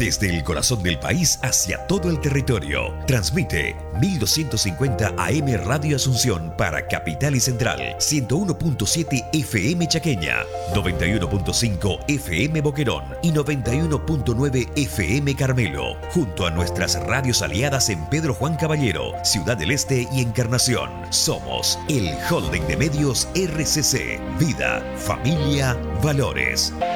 Desde el corazón del país hacia todo el territorio. Transmite 1250 AM Radio Asunción para Capital y Central, 101.7 FM Chaqueña, 91.5 FM Boquerón y 91.9 FM Carmelo, junto a nuestras radios aliadas en Pedro Juan Caballero, Ciudad del Este y Encarnación. Somos el Holding de Medios RCC. Vida, familia, valores.